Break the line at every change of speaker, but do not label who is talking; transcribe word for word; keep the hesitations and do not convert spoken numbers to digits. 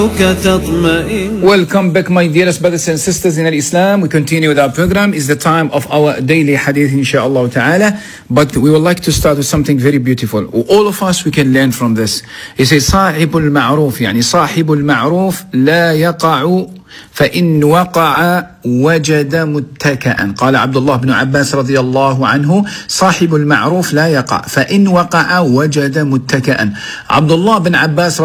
Welcome back, my dearest brothers and sisters in Islam. We continue with our program. It's the time of our daily hadith, inshallah ta'ala. But we would like to start with something very beautiful. All of us, we can learn from this. It says, صاحب المعروف يعني صاحب المعروف لا يقع فإن وقع وجد متكئا. قال عبد الله بن عباس رضي الله عنه صاحب المعروف لا يقع فإن وقع وجد متكئا. عبد الله بن عباس